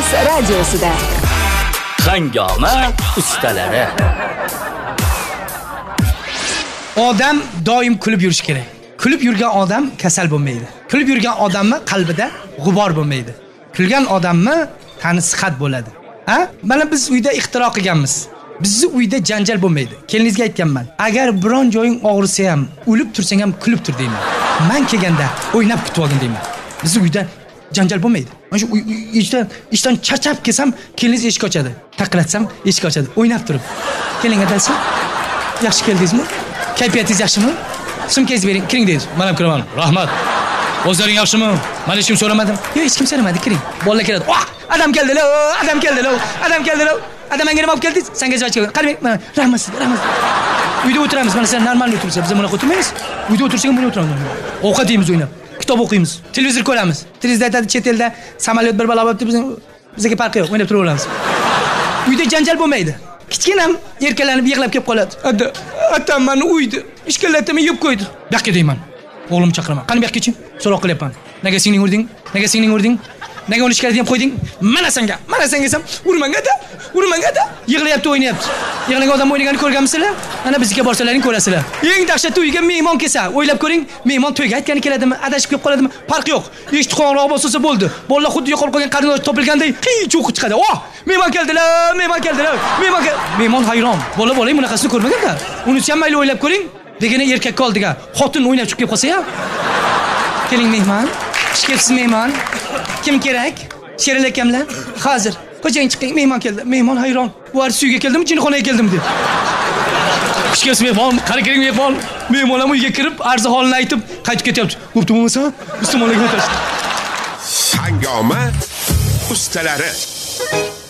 Yo'lbars radiosida. Hangoma ustalari. Odam doim kulib yurish kerak. Kulib yurgan odam kasal bo'lmaydi. Kulib yurgan odamni qalbida g'ubor bo'lmaydi. Kulgan odamni tani sihat bo'ladi. Ha? Mana biz uyda ixtiro qilganmiz. Bizni uyda janjal bo'lmaydi. Keliningizga aytganman. Agar biron joying og'risa ham, o'lib tursang ham kulib tur deyman. Men kelganda o'ynab kutib olgin deyman. Bizni uyda janjal bo'lmaydi. Mana shu ishdan charchab kelsam, keliningiz eshik ochadi. Taqilatsam eshik ochadi. O'ynab turib. Keling adasi. Yaxshi keldingizmi? Kayfiyatingiz yaxshimi? Sumkangizni bering, kiring deydi. Men ham kiraman. Rahmat. O'zlaring yaxshimi? Men hech kim so'ramadim. Yo'q, hech kim so'ramadi, kiring. Bolalar keladi. Adam keldilar, adam keldilar, adam keldilar. Adam menga nima olib keldingiz? Senga javob berdim. Qarang, rahmat, rahmat. Uyda o'tiramiz. Mana sen normal o'tirsangiz, biz bunaqa o'tirmaymiz. Uyda o'tirsangiz buni o'tiramiz. Ovqat yeymiz, o'ynab. Kitob o'qiymiz. Televizor ko'ramiz. Televizorda aytadi, chet elda samolyot bir balo bo'libdi, bizga farqi yo'q. O'ynab turaveramiz. Uyda janjal bo'lmaydi. Kichkinam erkalanib yig'lab kelib qoladi. Atam meni uyda ishkalatimi yeb qo'ydi. Bu yoqqa deyman. O'g'lim chaqiraman. Qani bu yoqqa chi? So'roq qilyapman. Nega singling urding? Nega singling urding? Nega uni ishkalat deb qo'yding? Mana senga desam, urmangada. Yig'layapti, o'ynayapti. Yig'lagan odam o'ynaganini ko'rganmisizlar? Ana bizga borsalaring ko'rasizlar. Eng dahshatli uyga mehmon kelsa, o'ylab ko'ring, mehmon to'yga aytgani keladimi, adashib kelib qoladimi? Farq yo'q. Eshik qo'ng'iroq bo'lsa bo'ldi. Bolalar xuddi yo'qolib qolgan qarindosh topilganday qiy cho'qib chiqadi. Mehmon keldilar. Mehmon hayron. Bola bunaqasini ko'rmaganlar. Unisi ham mayli o'ylab ko'ring. Degani erkakka oldiga xotin o'ynab chiqib kelib qolsa-ya. Keling mehmon. Xush kelibsiz mehmon. Kim kerak? Sheril akamlar. Hozir. Qo'shing chiqing, mehmon keldi. Mehmon hayron. Bu uyga keldimi, jinxonaga keldimi deb. Xush kelibsiz mehmon. Qani keling mehmon. Mehmon ham uyga kirib, arzi holini aytib, qaytib ketyapti. Bo'pti bo'lmasa, ustomonlarga o'tashdi. Hangoma ustalari.